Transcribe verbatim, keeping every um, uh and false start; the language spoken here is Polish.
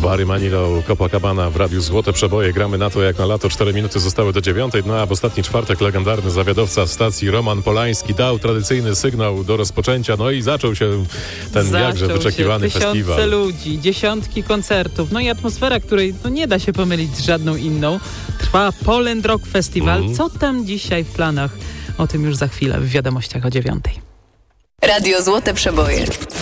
Bary Manilow, Copacabana w Radiu Złote Przeboje. Gramy na to jak na lato. Cztery minuty zostały do dziewiątej. No a w ostatni czwartek legendarny zawiadowca stacji Roman Polański dał tradycyjny sygnał do rozpoczęcia. No i zaczął się ten zaczął jakże wyczekiwany się. festiwal. Tysiące ludzi, dziesiątki koncertów. No i atmosfera, której no, nie da się pomylić z żadną inną. Trwa Poland Rock Festival. Mm. Co tam dzisiaj w planach? O tym już za chwilę w wiadomościach o dziewiątej. Radio Złote Przeboje.